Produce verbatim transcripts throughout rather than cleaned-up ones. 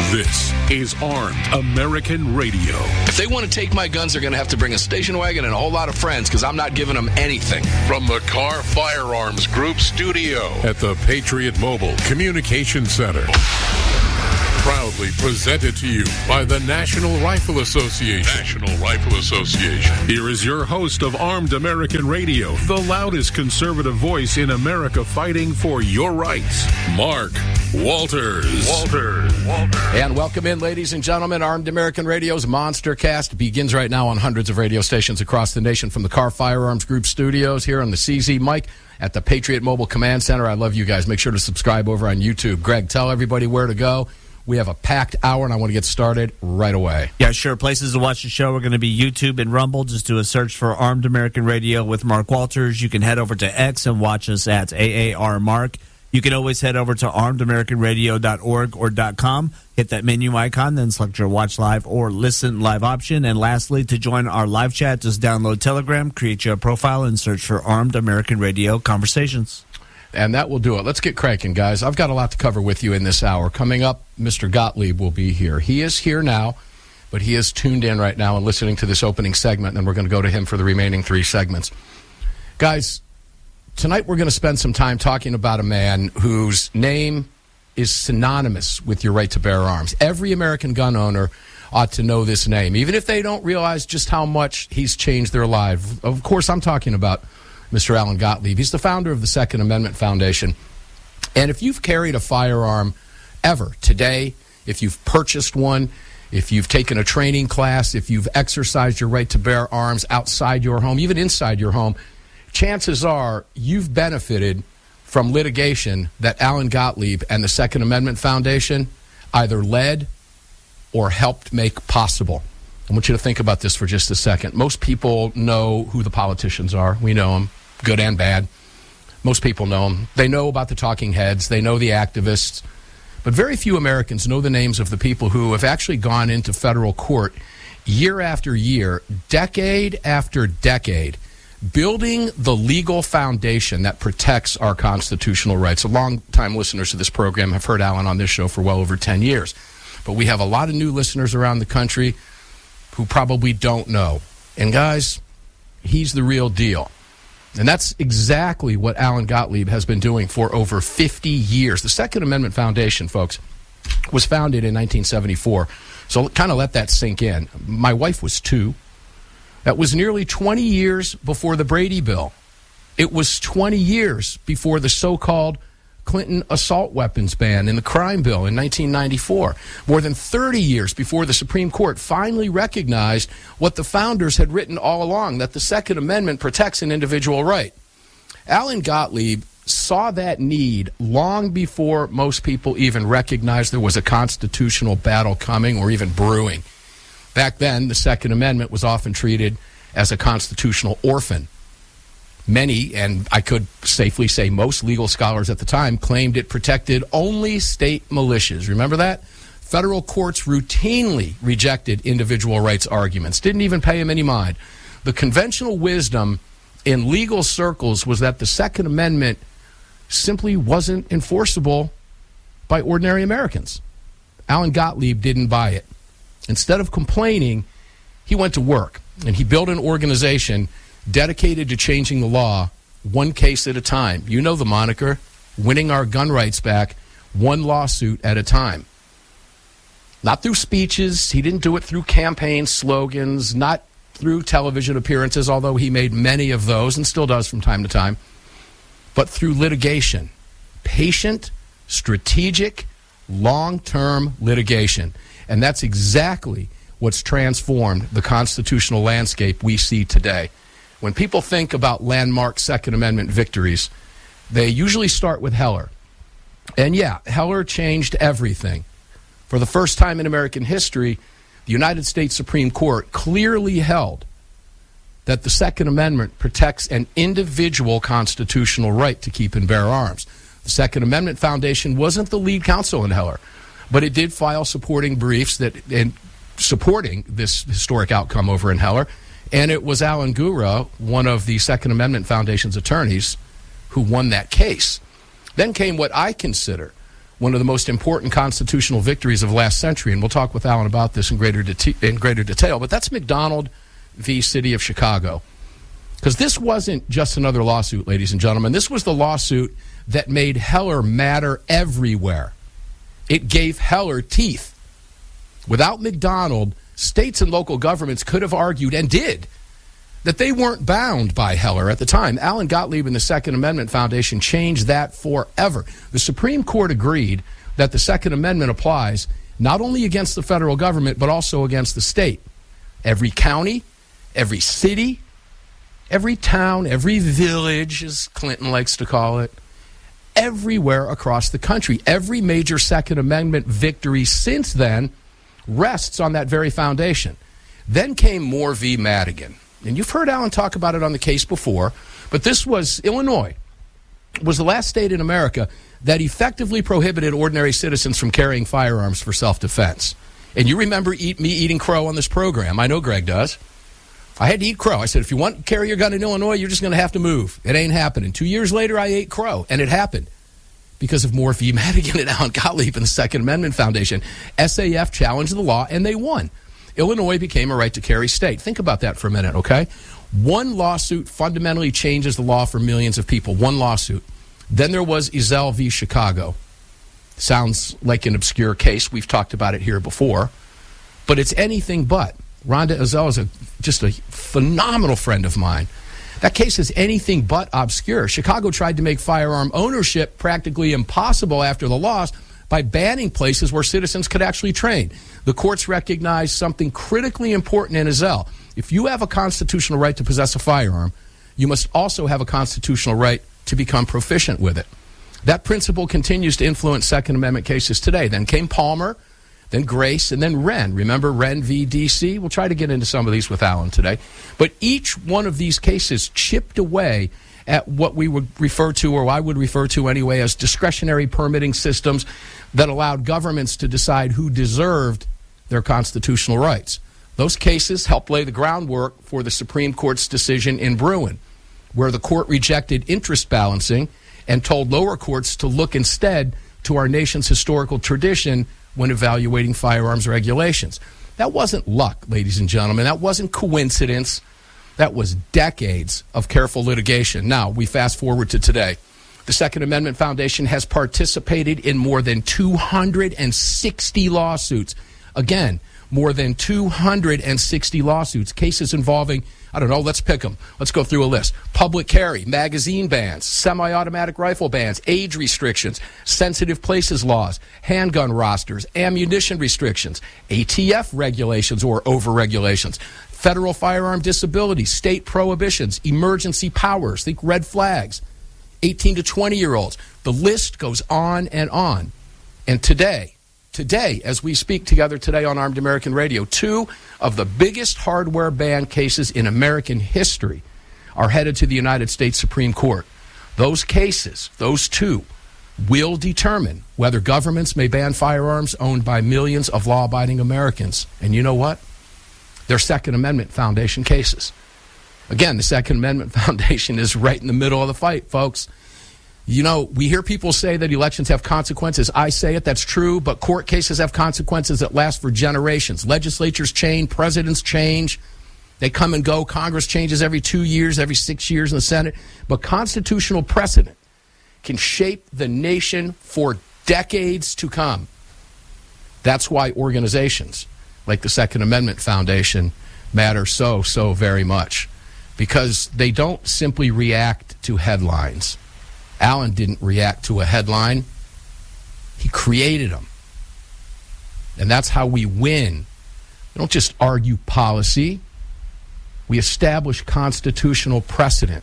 This is Armed American Radio. If they want to take my guns, they're going to have to bring a station wagon and a whole lot of friends, because I'm not giving them anything. From the Car Firearms Group studio at the Patriot Mobile Communication Center. Proudly presented to you by the National Rifle Association. National Rifle Association. Here is your host of Armed American Radio, the loudest conservative voice in America fighting for your rights, Mark Walters. Walters. Walters. And welcome in, ladies and gentlemen. Armed American Radio's Monster Cast begins right now on hundreds of radio stations across the nation from the Car Firearms Group studios here on the C Z mic at the Patriot Mobile Command Center. I love you guys. Make sure to subscribe over on YouTube. Greg, tell everybody where to go. We have a packed hour, and I want to get started right away. Yeah, sure. Places to watch the show are going to be YouTube and Rumble. Just do a search for Armed American Radio with Mark Walters. You can head over to X and watch us at A A R Mark. You can always head over to armed american radio dot org or .com. Hit that menu icon, then select your watch live or listen live option. And lastly, to join our live chat, just download Telegram, create your profile, and search for Armed American Radio Conversations. And that will do it. Let's get cranking, guys. I've got a lot to cover with you in this hour. Coming up, Mister Gottlieb will be here. He is here now, but he is tuned in right now and listening to this opening segment, and we're going to go to him for the remaining three segments. Guys, tonight we're going to spend some time talking about a man whose name is synonymous with your right to bear arms. Every American gun owner ought to know this name, even if they don't realize just how much he's changed their life. Of course, I'm talking about Mister Alan Gottlieb. He's the founder of the Second Amendment Foundation. And if you've carried a firearm ever today, if you've purchased one, if you've taken a training class, if you've exercised your right to bear arms outside your home, even inside your home, chances are you've benefited from litigation that Alan Gottlieb and the Second Amendment Foundation either led or helped make possible. I want you to think about this for just a second. Most people know who the politicians are. We know them, good and bad. Most people know them. They know about the talking heads. They know the activists. But very few Americans know the names of the people who have actually gone into federal court year after year, decade after decade, building the legal foundation that protects our constitutional rights. A long-time listeners to this program have heard Alan on this show for well over ten years. But we have a lot of new listeners around the country who probably don't know. And guys, he's the real deal. And that's exactly what Alan Gottlieb has been doing for over fifty years. The Second Amendment Foundation, folks, was founded in nineteen seventy-four. So kind of let that sink in. My wife was two. That was nearly twenty years before the Brady Bill. It was twenty years before the so-called Clinton assault weapons ban in the crime bill in nineteen ninety-four. More than thirty years before the Supreme Court finally recognized what the founders had written all along, that the Second Amendment protects an individual right. Alan Gottlieb saw that need long before most people even recognized there was a constitutional battle coming or even brewing. Back then, the Second Amendment was often treated as a constitutional orphan. Many, and I could safely say most legal scholars at the time, claimed it protected only state militias. Remember that? Federal courts routinely rejected individual rights arguments, didn't even pay them any mind. The conventional wisdom in legal circles was that the Second Amendment simply wasn't enforceable by ordinary Americans. Alan Gottlieb didn't buy it. Instead of complaining, he went to work, and he built an organization dedicated to changing the law one case at a time. You know the moniker, winning our gun rights back one lawsuit at a time. Not through speeches. He didn't do it through campaign slogans, not through television appearances, although he made many of those and still does from time to time, but through litigation. Patient, strategic, long-term litigation. And that's exactly what's transformed the constitutional landscape we see today. When people think about landmark Second Amendment victories, they usually start with Heller. And yeah, Heller changed everything. For the first time in American history, the United States Supreme Court clearly held that the Second Amendment protects an individual constitutional right to keep and bear arms. The Second Amendment Foundation wasn't the lead counsel in Heller, but it did file supporting briefs that in supporting this historic outcome over in Heller. And it was Alan Gura, one of the Second Amendment Foundation's attorneys, who won that case. Then came what I consider one of the most important constitutional victories of last century, and we'll talk with Alan about this in greater, det- in greater detail, but that's McDonald v. City of Chicago. Because this wasn't just another lawsuit, ladies and gentlemen. This was the lawsuit that made Heller matter everywhere. It gave Heller teeth. Without McDonald, states and local governments could have argued, and did, that they weren't bound by Heller at the time. Alan Gottlieb and the Second Amendment Foundation changed that forever. The Supreme Court agreed that the Second Amendment applies not only against the federal government, but also against the state. Every county, every city, every town, every village, as Clinton likes to call it, everywhere across the country. Every major Second Amendment victory since then rests on that very foundation. Then came Moore v. Madigan. And you've heard Alan talk about it on the case before, but this was Illinois, was the last state in America that effectively prohibited ordinary citizens from carrying firearms for self-defense. And you remember eat, me eating crow on this program. I know Greg does. I had to eat crow. I said, if you want to carry your gun in Illinois, you're just going to have to move. It ain't happening. Two years later, I ate crow, and it happened because of Moore v. Madigan and Alan Gottlieb and the Second Amendment Foundation. S A F challenged the law, and they won. Illinois became a right-to-carry state. Think about that for a minute, okay? One lawsuit fundamentally changes the law for millions of people. One lawsuit. Then there was Ezell v. Chicago. Sounds like an obscure case. We've talked about it here before. But it's anything but. Rhonda Ezell is a, just a phenomenal friend of mine. That case is anything but obscure. Chicago tried to make firearm ownership practically impossible after the loss by banning places where citizens could actually train. The courts recognized something critically important in Ezell. If you have a constitutional right to possess a firearm, you must also have a constitutional right to become proficient with it. That principle continues to influence Second Amendment cases today. Then came Palmer, then Grace, and then Wren. Remember Wren v. D C? We'll try to get into some of these with Alan today. But each one of these cases chipped away at what we would refer to, or I would refer to anyway, as discretionary permitting systems that allowed governments to decide who deserved their constitutional rights. Those cases helped lay the groundwork for the Supreme Court's decision in Bruin, where the court rejected interest balancing and told lower courts to look instead to our nation's historical tradition when evaluating firearms regulations. That wasn't luck, ladies and gentlemen. That wasn't coincidence. That was decades of careful litigation. Now, we fast forward to today. The Second Amendment Foundation has participated in more than two hundred sixty lawsuits. Again, more than two hundred sixty lawsuits, cases involving, I don't know, let's pick them. Let's go through a list. Public carry, magazine bans, semi-automatic rifle bans, age restrictions, sensitive places laws, handgun rosters, ammunition restrictions, A T F regulations or over-regulations, federal firearm disability, state prohibitions, emergency powers, think red flags, eighteen to twenty-year-olds. The list goes on and on. And today, Today, as we speak together today on Armed American Radio, two of the biggest hardware ban cases in American history are headed to the United States Supreme Court. Those cases, those two, will determine whether governments may ban firearms owned by millions of law-abiding Americans. And you know what? They're Second Amendment Foundation cases. Again, the Second Amendment Foundation is right in the middle of the fight, folks. You know, we hear people say that elections have consequences. I say it, that's true, but court cases have consequences that last for generations. Legislatures change, presidents change, they come and go. Congress changes every two years, every six years in the Senate. But constitutional precedent can shape the nation for decades to come. That's why organizations like the Second Amendment Foundation matter so, so very much, because they don't simply react to headlines. Alan didn't react to a headline. He created them. And that's how we win. We don't just argue policy. We establish constitutional precedent.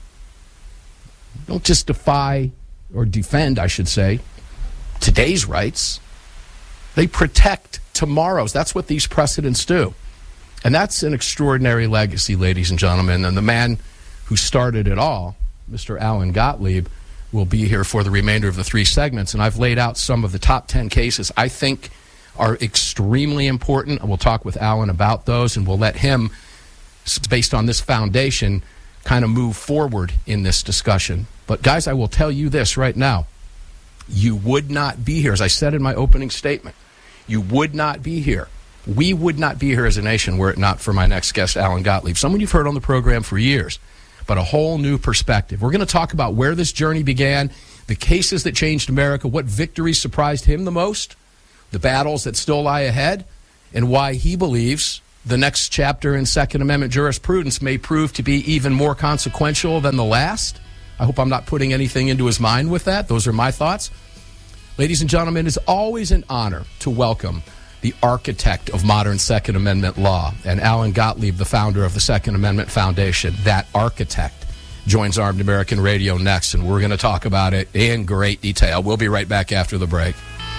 We don't just defy, or defend, I should say, today's rights. They protect tomorrow's. That's what these precedents do. And that's an extraordinary legacy, ladies and gentlemen. And the man who started it all, Mister Alan Gottlieb, will be here for the remainder of the three segments. And I've laid out some of the top ten cases I think are extremely important. We'll talk with Alan about those, and we'll let him, based on this foundation, kind of move forward in this discussion. But guys, I will tell you this right now. you would not be here. As I said in my opening statement, you would not be here. We would not be here as a nation were it not for my next guest, Alan Gottlieb, someone you've heard on the program for years, but a whole new perspective. We're going to talk about where this journey began, the cases that changed America, what victories surprised him the most, the battles that still lie ahead, and why he believes the next chapter in Second Amendment jurisprudence may prove to be even more consequential than the last. I hope I'm not putting anything into his mind with that. Those are my thoughts. Ladies and gentlemen, it's always an honor to welcome the architect of modern Second Amendment law, and Alan Gottlieb, the founder of the Second Amendment Foundation. That architect joins Armed American Radio next, and we're going to talk about it in great detail. We'll be right back after the break.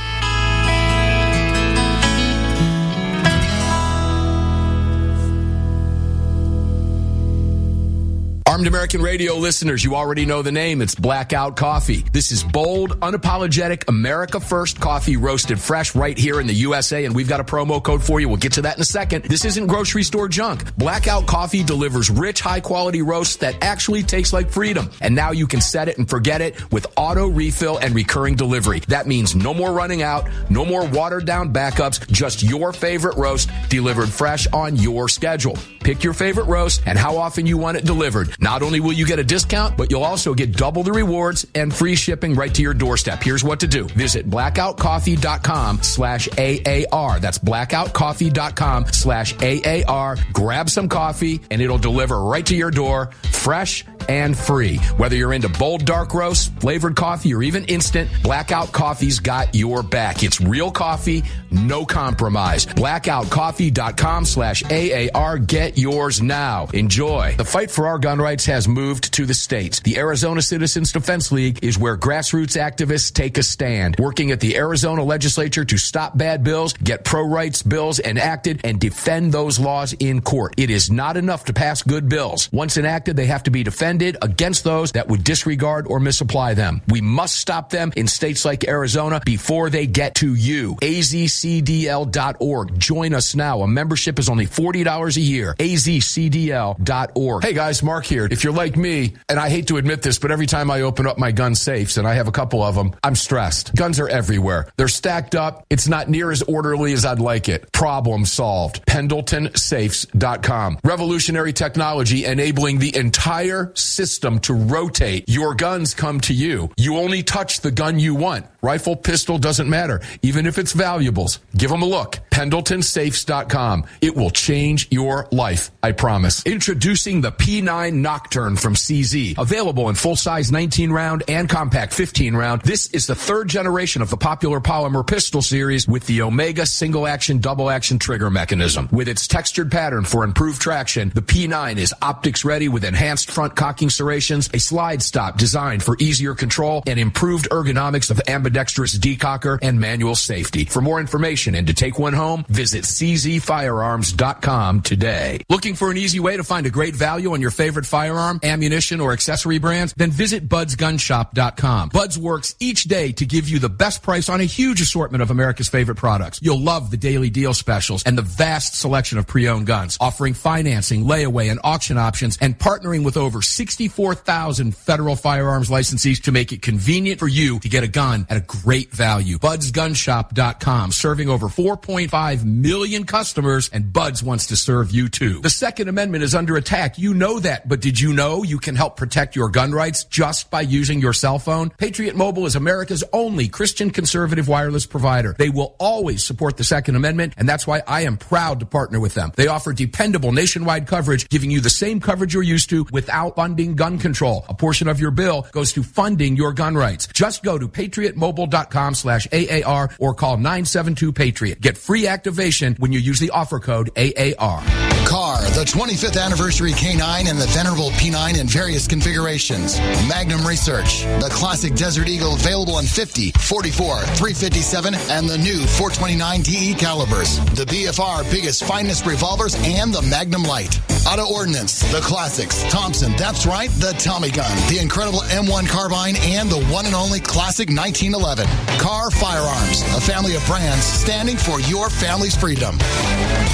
Armed American Radio listeners, you already know the name. It's Blackout Coffee. This is bold, unapologetic, America First coffee roasted fresh right here in the U S A, and we've got a promo code for you. We'll get to that in a second. This isn't grocery store junk. Blackout Coffee delivers rich, high-quality roasts that actually taste like freedom. And now you can set it and forget it with auto refill and recurring delivery. That means no more running out, no more watered-down backups, just your favorite roast delivered fresh on your schedule. Pick your favorite roast and how often you want it delivered. Not only will you get a discount, but you'll also get double the rewards and free shipping right to your doorstep. Here's what to do. Visit blackoutcoffee.com slash AAR. That's blackoutcoffee.com slash AAR. Grab some coffee, and it'll deliver right to your door, fresh and free. Whether you're into bold dark roast, flavored coffee, or even instant, Blackout Coffee's got your back. It's real coffee, no compromise. blackoutcoffee.com slash AAR. Get yours now. Enjoy. The fight for our gun rights has moved to the states. The Arizona Citizens Defense League is where grassroots activists take a stand, working at the Arizona legislature to stop bad bills, get pro-rights bills enacted, and defend those laws in court. It is not enough to pass good bills. Once enacted, they have to be defended against those that would disregard or misapply them. We must stop them in states like Arizona before they get to you. A Z C D L dot org. Join us now. A membership is only forty dollars a year. A Z C D L dot org. Hey guys, Mark here. If you're like me, and I hate to admit this, but every time I open up my gun safes, and I have a couple of them, I'm stressed. Guns are everywhere. They're stacked up. It's not near as orderly as I'd like it. Problem solved. Pendleton Safes dot com. Revolutionary technology enabling the entire system to rotate. Your guns come to you. You only touch the gun you want. Rifle, pistol, doesn't matter. Even if it's valuables. Give them a look. Pendleton Safes dot com. It will change your life, I promise. Introducing the P nine Nocturne from C Z. Available in full-size nineteen round and compact fifteen round. This is the third generation of the popular polymer pistol series with the Omega single-action, double-action trigger mechanism. With its textured pattern for improved traction, the P nine is optics-ready with enhanced front cocking serrations, a slide stop designed for easier control, and improved ergonomics of ambidextrous decocker and manual safety. For more information and to take one home, visit C Z firearms dot com today. Looking for an easy way to find a great value on your favorite firearm, ammunition, or accessory brands? Then visit buds gun shop dot com. Buds works each day to give you the best price on a huge assortment of America's favorite products. You'll love the daily deal specials and the vast selection of pre-owned guns, offering financing, layaway, and auction options, and partnering with over sixty-four thousand federal firearms licensees to make it convenient for you to get a gun at a great value. buds gun shop dot com, serving over four point five million customers, and Buds wants to serve you too. The Second Amendment is under attack. You know that, but did you know you can help protect your gun rights just by using your cell phone? Patriot Mobile is America's only Christian conservative wireless provider. They will always support the Second Amendment, and that's why I am proud to partner with them. They offer dependable nationwide coverage, giving you the same coverage you're used to without funding gun control. A portion of your bill goes to funding your gun rights. Just go to patriot mobile dot com slash A A R or call nine seven two Patriot. Get free activation when you use the offer code A A R. Car, the twenty-fifth anniversary K nine and the venerable P nine in various configurations. Magnum Research, the classic Desert Eagle available in fifty, forty-four, three fifty-seven, and the new four twenty-nine D E calibers. The B F R biggest, finest revolvers and the Magnum Light. Auto Ordnance, the classics. Thompson, that's right, the Tommy gun, the incredible M one carbine, and the one and only classic nineteen eleven. Car Firearms, a family of brands standing for your family's freedom.